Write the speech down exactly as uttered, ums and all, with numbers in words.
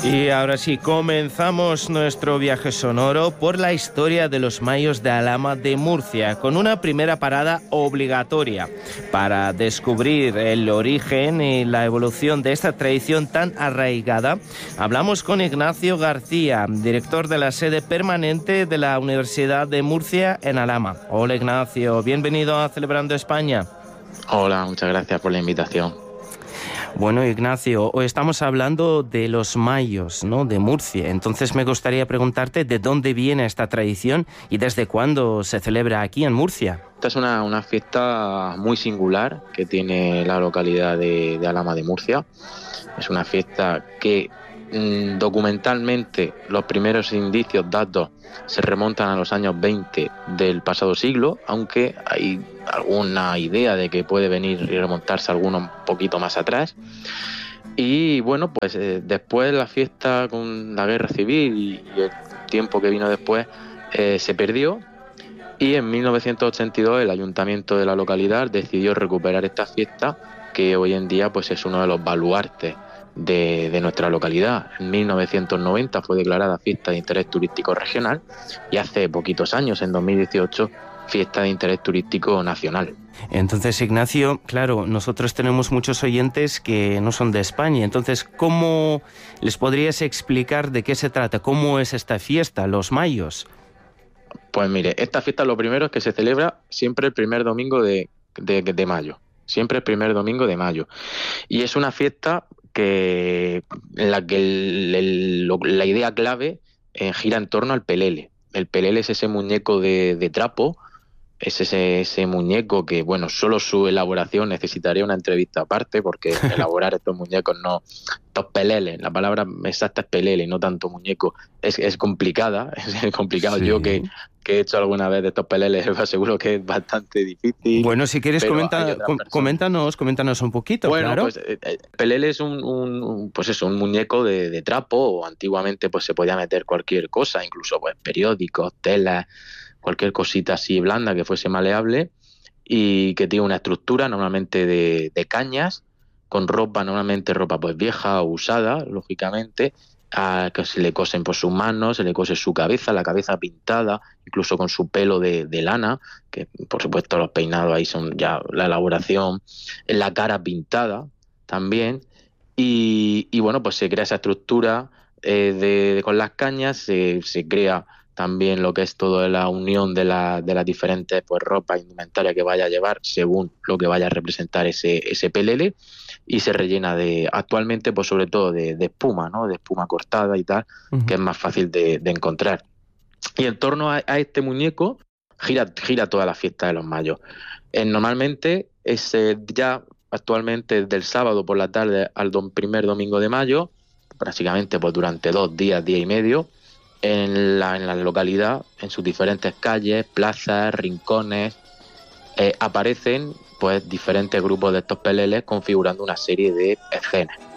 Y ahora sí, comenzamos nuestro viaje sonoro por la historia de los mayos de Alhama de Murcia, con una primera parada obligatoria para descubrir el origen y la evolución de esta tradición tan arraigada. Hablamos con Ignacio García, director de la sede permanente de la Universidad de Murcia en Alhama. Hola Ignacio, bienvenido a Celebrando España. Hola, muchas gracias por la invitación. Bueno, Ignacio, hoy estamos hablando de los mayos, ¿no?, de Murcia. Entonces me gustaría preguntarte de dónde viene esta tradición y desde cuándo se celebra aquí en Murcia. Esta es una, una fiesta muy singular que tiene la localidad de, de Alhama de Murcia. Es una fiesta que mmm, documentalmente los primeros indicios, datos, se remontan a los años veinte del pasado siglo, aunque hay alguna idea de que puede venir y remontarse alguno un poquito más atrás. Y bueno, pues eh, después la fiesta con la guerra civil y, y el tiempo que vino después eh, se perdió, y en mil novecientos ochenta y dos el ayuntamiento de la localidad decidió recuperar esta fiesta, que hoy en día pues es uno de los baluartes de, de nuestra localidad. En mil novecientos noventa fue declarada fiesta de interés turístico regional y hace poquitos años, en dos mil dieciocho, fiesta de interés turístico nacional. Entonces, Ignacio, claro, nosotros tenemos muchos oyentes que no son de España. Entonces, ¿cómo les podrías explicar de qué se trata? ¿Cómo es esta fiesta, los mayos? Pues mire, esta fiesta lo primero es que se celebra siempre el primer domingo de, de, de mayo. Siempre el primer domingo de mayo. Y es una fiesta que en la que el, el, la idea clave eh, gira en torno al pelele. El pelele es ese muñeco de, de trapo, es ese, ese muñeco que, bueno, solo su elaboración necesitaría una entrevista aparte, porque elaborar estos muñecos no... Estos peleles, la palabra exacta es pelele, no tanto muñeco, es, es complicada, es complicado. Sí. Yo que, que he hecho alguna vez de estos peleles, os aseguro que es bastante difícil. Bueno, si quieres, comenta, com, coméntanos, coméntanos un poquito, bueno, claro. Pues eh, pelele es un, un, pues eso, un muñeco de, de trapo, o antiguamente pues se podía meter cualquier cosa, incluso pues periódicos, telas, cualquier cosita así blanda que fuese maleable, y que tiene una estructura normalmente de, de cañas, con ropa, normalmente ropa pues vieja o usada, lógicamente, a que se le cosen por sus manos, se le cose su cabeza, la cabeza pintada, incluso con su pelo de, de lana, que por supuesto los peinados ahí son ya la elaboración, la cara pintada también, y, y bueno, pues se crea esa estructura eh, de, de, con las cañas, se, se crea también lo que es toda la unión de, la, de las diferentes pues ropas, indumentaria que vaya a llevar según lo que vaya a representar ese, ese pelele, y se rellena de actualmente pues sobre todo de, de espuma, ¿no? De espuma cortada y tal, uh-huh. que es más fácil de, de encontrar. Y en torno a, a este muñeco gira, gira toda la fiesta de los mayos. Eh, normalmente es eh, ya actualmente del sábado por la tarde al don, primer domingo de mayo, prácticamente pues durante dos días, día y medio, en la, en la localidad, en sus diferentes calles, plazas, rincones, eh, aparecen pues diferentes grupos de estos peleles configurando una serie de escenas.